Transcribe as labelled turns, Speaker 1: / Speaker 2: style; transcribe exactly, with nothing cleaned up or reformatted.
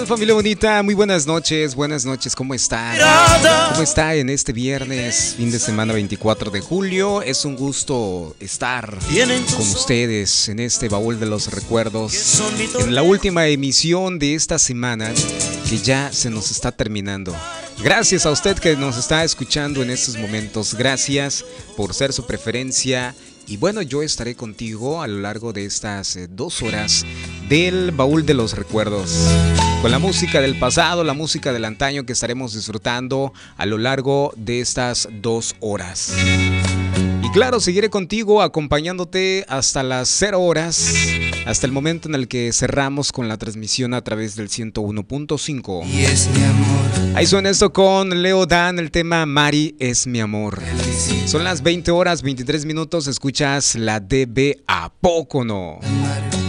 Speaker 1: Familia bonita, muy buenas noches, buenas noches, ¿cómo están? ¿Cómo está en este viernes, fin de semana veinticuatro de julio? Es un gusto estar con ustedes en este baúl de los recuerdos, en la última emisión de esta semana que ya se nos está terminando. Gracias a usted que nos está escuchando en estos momentos, gracias por ser su preferencia. Y bueno, yo estaré contigo a lo largo de estas eh, dos horas del baúl de los recuerdos, con la música del pasado, la música del antaño que estaremos disfrutando a lo largo de estas dos horas. Y claro, seguiré contigo acompañándote hasta las cero horas, hasta el momento en el que cerramos con la transmisión a través del ciento uno punto cinco.
Speaker 2: Y es mi amor.
Speaker 1: Ahí suena esto con Leo Dan, el tema Mari es mi amor. Son las veinte horas veintitrés minutos, escuchas la D B, ¿a poco no?